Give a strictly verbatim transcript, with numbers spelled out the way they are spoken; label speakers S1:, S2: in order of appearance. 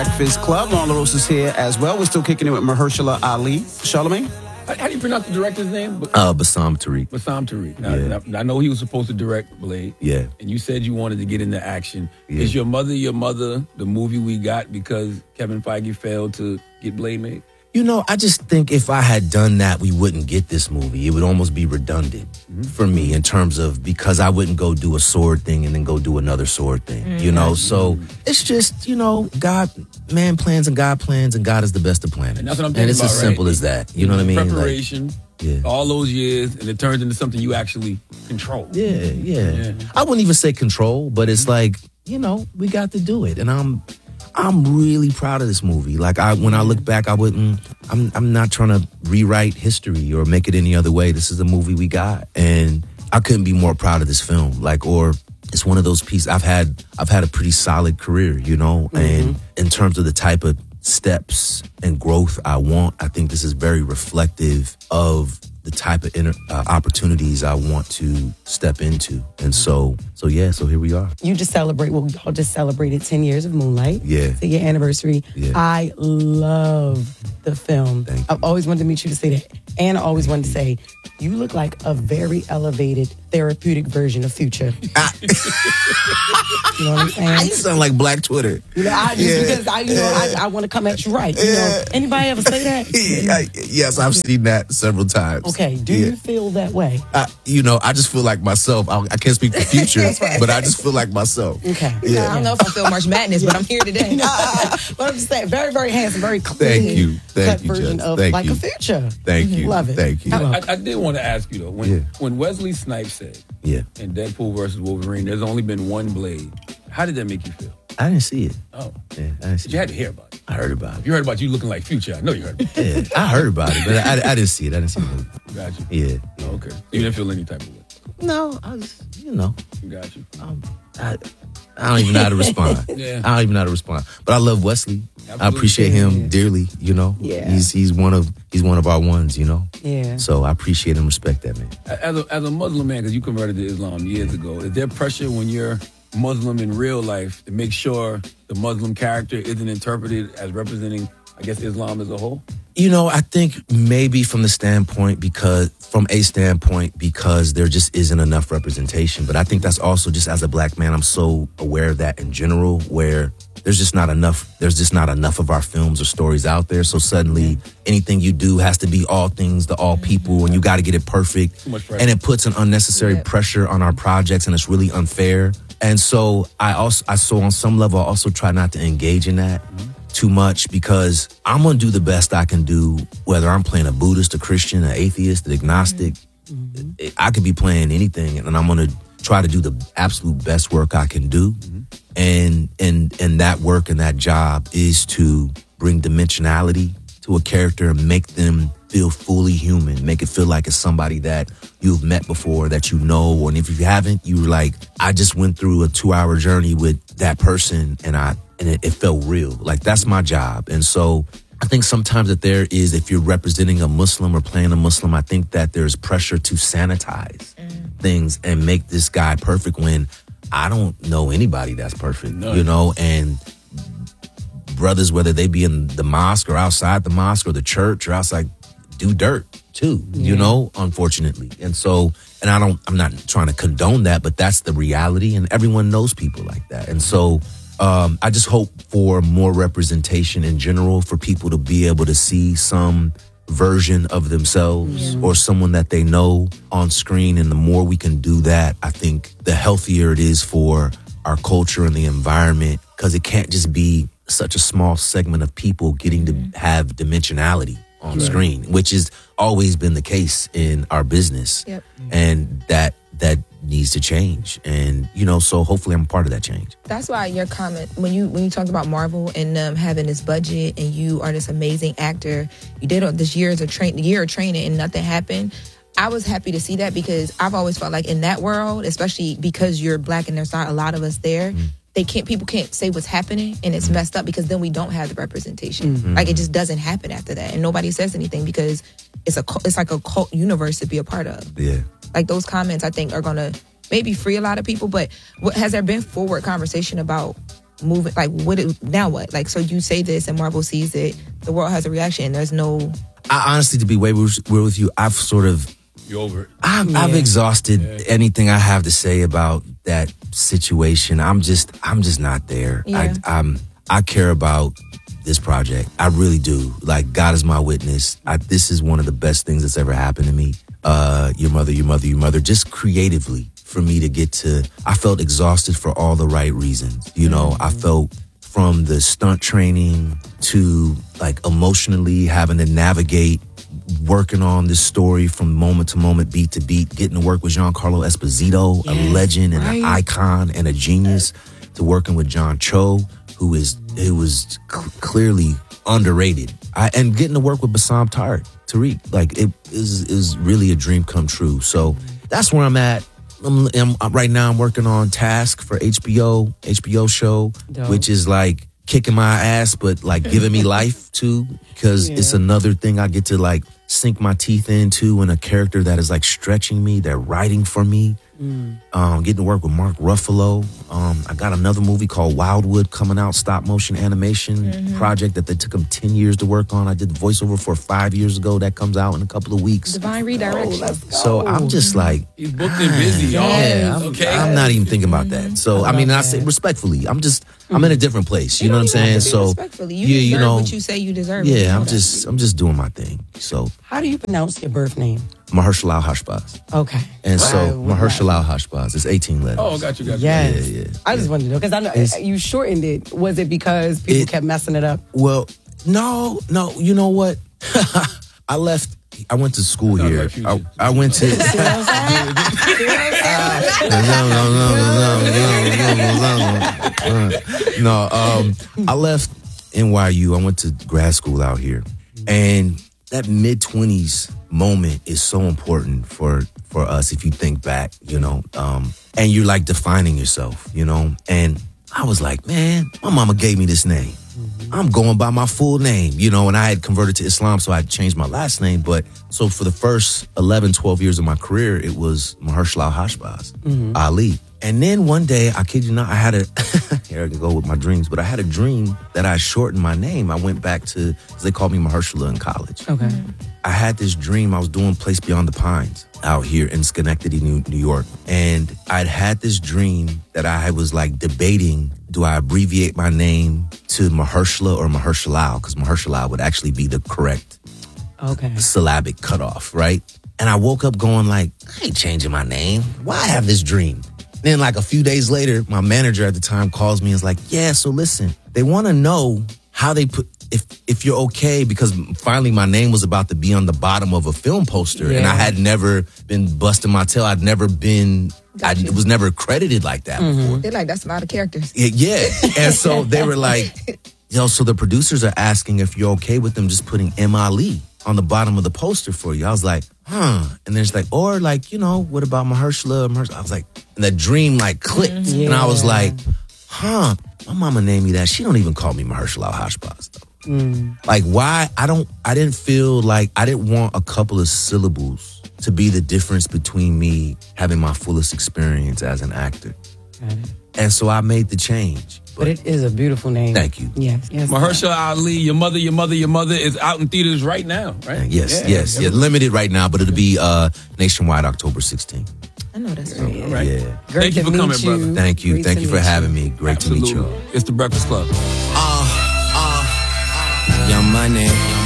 S1: Breakfast Club. Longaros is here as well. We're still kicking it with Mahershala Ali. Charlemagne?
S2: How, how do you pronounce the director's name?
S3: Uh, Bassam Tariq.
S2: Bassam Tariq. Now,
S3: Yeah.
S2: now, I know he was supposed to direct Blade.
S3: Yeah.
S2: And you said you wanted to get into action.
S3: Yeah.
S2: Is Your Mother, Your Mother the movie we got because Kevin Feige failed to get Blade made?
S3: You know, I just think if I had done that, we wouldn't get this movie. It would almost be redundant mm-hmm. for me in terms of because I wouldn't go do a sword thing and then go do another sword thing, mm-hmm. you know? So it's just, you know, God, man plans and God plans and God is the best of planners.
S2: And that's what I'm
S3: thinking
S2: about,
S3: And it's as
S2: right?
S3: simple as that. You know what I mean?
S2: Preparation,
S3: like, yeah.
S2: all those years, and it turns into something you actually control.
S3: Yeah, yeah,
S2: yeah.
S3: I wouldn't even say control, but it's like, you know, we got to do it. And I'm... I'm really proud of this movie. Like I, when I look back, I wouldn't. I'm. I'm not trying to rewrite history or make it any other way. This is the movie we got, and I couldn't be more proud of this film. Like, or it's one of those pieces. I've had. I've had a pretty solid career, you know, mm-hmm. and in terms of the type of steps and growth I want, I think this is very reflective of the type of inter, uh, opportunities I want to step into. And so, so yeah, so here we are.
S4: You just celebrate, well, y'all just celebrated ten years of Moonlight.
S3: Yeah.
S4: To your anniversary.
S3: Yeah.
S4: I love the film.
S3: Thank you.
S4: I've always wanted to meet you to say that. And I always wanted to say, you look like a very elevated therapeutic version of Future.
S3: I,
S4: you know what I'm saying?
S3: You sound like Black Twitter.
S4: You know, I,
S3: yeah.
S4: because I, you know, I, I want to come at you right. You
S3: yeah.
S4: know, anybody ever say that?
S3: I, yes, I've seen that several times.
S4: Okay, do
S3: yeah.
S4: you feel that way?
S3: I, you know, I just feel like myself. I, I can't speak for Future,
S4: right.
S3: but I just feel like myself.
S4: Okay.
S3: Yeah.
S5: I don't know if I feel March Madness, but I'm here today.
S4: But I'm just saying, very, very handsome, very clean.
S3: Thank you. Thank
S4: cut
S3: you,
S4: version
S3: Jess.
S4: of
S3: Thank
S4: like
S3: you.
S4: a Future.
S3: Thank you.
S4: Love it.
S3: Thank you.
S2: I, I, I did want to ask you though, when
S3: Yeah.
S2: when Wesley Snipes said
S3: Yeah.
S2: in Deadpool versus Wolverine, there's only been one Blade. How did that make you feel?
S3: I didn't see it.
S2: Oh,
S3: Yeah, I didn't see
S2: but you
S3: it.
S2: had to hear about it.
S3: I heard about
S2: If
S3: it.
S2: you heard about you looking like Future, I know you heard about
S3: Yeah, I heard about it, but I, I didn't see it. I didn't see it.
S2: it. Got you.
S3: Yeah.
S2: Oh, okay. You didn't feel any type of way.
S3: No, I was, you know,
S2: Got you.
S3: um, I, I don't even know how to respond.
S2: Yeah.
S3: I don't even know how to respond. But I love Wesley. I
S2: Absolutely.
S3: appreciate him dearly. You know,
S4: Yeah.
S3: he's he's one of he's one of our ones. You know,
S4: Yeah.
S3: so I appreciate and respect that man.
S2: As a, as a Muslim man, because you converted to Islam years ago, is there pressure when you're Muslim in real life to make sure the Muslim character isn't interpreted as representing, I guess, Islam as a whole?
S3: You know, I think maybe from the standpoint because from a standpoint because there just isn't enough representation. But I think that's also just as a black man, I'm so aware of that in general, where there's just not enough. There's just not enough of our films or stories out there. So suddenly, anything you do has to be all things to all people, and you got to get it perfect.
S2: Too much pressure.
S3: And it puts an unnecessary
S5: Yep.
S3: pressure on our projects, and it's really unfair. And so I also, I so on some level, I also try not to engage in that too much because I'm gonna do the best I can do, whether I'm playing a Buddhist, a Christian, an atheist, an agnostic. Mm-hmm. I could be playing anything, and I'm gonna try to do the absolute best work I can do. Mm-hmm. And and and that work and that job is to bring dimensionality to a character and make them feel fully human, make it feel like it's somebody that you've met before, that you know, and if you haven't, you're like, I just went through a two-hour journey with that person, and I and it, it felt real. Like that's my job. And so I think sometimes that there is, if you're representing a Muslim or playing a Muslim, I think that there's pressure to sanitize mm. things and make this guy perfect when I don't know anybody that's perfect,
S2: No.
S3: you know, and brothers, whether they be in the mosque or outside the mosque or the church or outside, do dirt too, you know, unfortunately. And so, and I don't, I'm not trying to condone that, but that's the reality, and everyone knows people like that. And so, um, I just hope for more representation in general, for people to be able to see some version of themselves or someone that they know on screen. And the more we can do that, I think the healthier it is for our culture and the environment, because it can't just be such a small segment of people getting to have dimensionality on
S2: Right.
S3: screen, which has always been the case in our business.
S5: Yep.
S3: And that that needs to change. And, you know, so hopefully I'm part of that change.
S5: That's why your comment when you when you talked about Marvel and um, having this budget, and you are this amazing actor, you did all this years of train year of training and nothing happened. I was happy to see that, because I've always felt like in that world, especially because you're black and there's not a lot of us there, mm-hmm. they can't people can't say what's happening, and it's messed up because then we don't have the representation. Mm-hmm. Like it just doesn't happen after that, and nobody says anything because it's a it's like a cult universe to be a part of.
S3: Yeah.
S5: Like those comments, I think, are gonna maybe free a lot of people. But what, has there been forward conversation about moving? Like, what? It, now what? Like, so you say this and Marvel sees it. The world has a reaction. And there's no.
S3: I honestly, to be way real with you, I've sort of.
S2: You're over it.
S3: I've,
S4: Yeah.
S3: I've exhausted
S2: Yeah.
S3: anything I have to say about that situation. I'm just, I'm just not there.
S5: Yeah.
S3: I, I'm, I care about this project. I really do. Like, God is my witness. I, this is one of the best things that's ever happened to me. Uh, your mother, your mother, your mother. Just creatively, for me to get to. I felt exhausted for all the right reasons. You know, I felt from the stunt training to like emotionally having to navigate working on this story from moment to moment, beat to beat, getting to work with Giancarlo Esposito, a
S4: Yes,
S3: legend and an
S4: right.
S3: icon and a genius, to working with John Cho, who is who was cl- clearly underrated, I, and getting to work with Bassam Tariq, Tariq, like it is is really a dream come true. So that's where I'm at. I'm, I'm, right now I'm working on Task for H B O, H B O show,
S4: Dope.
S3: which is like kicking my ass, but like giving me life too, because
S4: Yeah.
S3: it's another thing I get to like sink my teeth into, and a character that is like stretching me, they're writing for me. Um, getting to work with Mark Ruffalo. Um, I got another movie called Wildwood coming out, stop motion animation project that they took them ten years to work on. I did the voiceover for five years ago. That comes out in a couple of weeks.
S5: Divine redirection.
S3: So I'm just like,
S2: He's booked and busy, y'all.
S3: yeah, I'm,
S2: okay.
S3: I'm not even thinking about that. So I mean, I say respectfully, I'm just, I'm in a different place. You know what I'm saying? So
S5: Respectfully, you
S3: yeah,
S5: deserve
S3: you know,
S5: what you say you deserve. You
S3: yeah,
S5: know
S3: I'm
S5: that.
S3: just, I'm just doing my thing. So
S4: How do you pronounce your birth name?
S3: Mahershala Al Hashbaz,
S4: Okay.
S3: and so
S4: I would not-
S3: Mahershala Al Hashbaz is eighteen letters.
S2: Oh, got you, got you.
S4: Yes.
S3: Yeah, yeah.
S4: I just wanted to know because I know
S3: It's-
S4: you shortened it. Was it because people
S3: It-
S4: kept messing it up?
S3: Well, no, no. You know what? I left. I went to school
S2: Sounds
S3: here.
S2: like you
S3: I,
S2: did.
S3: I went to. no, um, I left N Y U. I went to grad school out here, and that mid twenties moment is so important for for us. If you think back, you know, um, and you're like defining yourself, you know, and I was like, man, my mama gave me this name. I'm going by my full name, you know, and I had converted to Islam, so I had changed my last name. But so for the first eleven, twelve years of my career, it was Mahershala Al Hashbaz, Ali. And then one day, I kid you not, I had a, here I can go with my dreams, but I had a dream that I shortened my name. I went back to, because they called me Mahershala in college.
S4: Okay.
S3: I had this dream. I was doing Place Beyond the Pines out here in Schenectady, New, New York. And I'd had this dream that I was like debating, do I abbreviate my name to Mahershala or Mahershala? Because Mahershala would actually be the correct
S4: Okay.
S3: syllabic cutoff, right? And I woke up going like, I ain't changing my name. Why have this dream? Then like a few days later, my manager at the time calls me and is like, yeah, so listen, they want to know how they put, if if you're okay, because finally my name was about to be on the bottom of a film poster, and I
S4: Yeah.
S3: had never been busting my tail. I'd never been, I
S5: Gotcha.
S3: was never credited like that before.
S5: They're like, that's a lot of characters.
S3: Yeah, yeah. And so they were like, you know, so the producers are asking if you're okay with them just putting M. Ali on the bottom of the poster for you. I was like, huh. And there's like, or like, you know, what about Mahershala? Mahershala? I was like, and the dream like clicked. And I was
S4: Yeah.
S3: like, huh, my mama named me that. She don't even call me Mahershala Al Hashbaz though. Like why? I don't, I didn't feel like, I didn't want a couple of syllables to be the difference between me having my fullest experience as an actor.
S4: Got it.
S3: And so I made the change.
S4: But it is a beautiful name.
S3: Thank you.
S4: Yes. Yes.
S2: Mahershala Ali, Your Mother, Your Mother, Your Mother is out in theaters right now, right?
S3: Yes,
S2: Yeah.
S3: yes, yeah. Limited right now, but it'll be uh, nationwide October sixteenth.
S5: I know that's right.
S2: All right.
S3: Yeah.
S4: Great
S2: Thank you
S4: to
S2: for coming,
S4: meet
S2: brother.
S3: Thank you.
S4: Great
S3: Thank
S4: to
S3: you for
S4: meet
S3: having me. Great to meet you.
S2: Absolutely. It's the Breakfast Club.
S3: Young Money.